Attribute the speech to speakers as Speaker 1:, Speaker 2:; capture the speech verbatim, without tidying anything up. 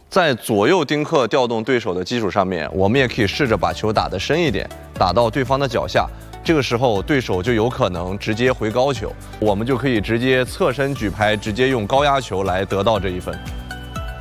Speaker 1: 在左右丁克调动对手的基础上面，我们也可以试着把球打得深一点，打到对方的脚下。这个时候，对手就有可能直接回高球，我们就可以直接侧身举拍，直接用高压球来得到这一分。